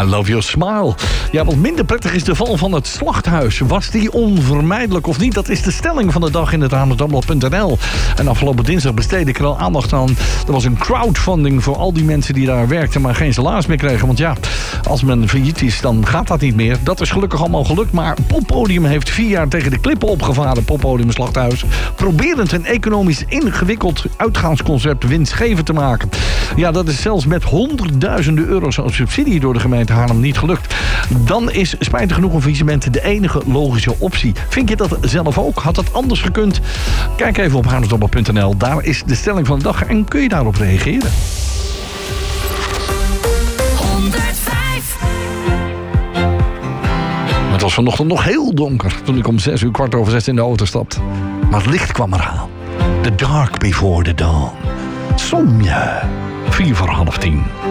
I Love Your Smile. Ja, wat minder prettig is de val van het slachthuis. Was die onvermijdelijk of niet? Dat is de stelling van de dag in het Hamersdagblad.nl. En afgelopen dinsdag besteedde ik er al aandacht aan. Er was een crowdfunding voor al die mensen die daar werkten, maar geen salaris meer kregen. Want ja, als men failliet is, dan gaat dat niet meer. Dat is gelukkig allemaal gelukt. Maar Poppodium heeft 4 jaar tegen de klippen opgevaren. Poppodium Slachthuis. Proberend een economisch ingewikkeld uitgaansconcept winstgevend te maken. Ja, dat is zelfs met honderdduizenden euro's aan subsidie door de gemeente Haarlem niet gelukt. Dan is spijtig genoeg een faillissement de enige logische optie. Vind je dat zelf ook? Had dat anders gekund? Kijk even op haarlemsdagblad.nl. Daar is de stelling van de dag en kun je daarop reageren. 105. Het was vanochtend nog heel donker toen ik om 6 uur 6:15 in de auto stapte. Maar het licht kwam eraan. The dark before the dawn. Somja. 4:45.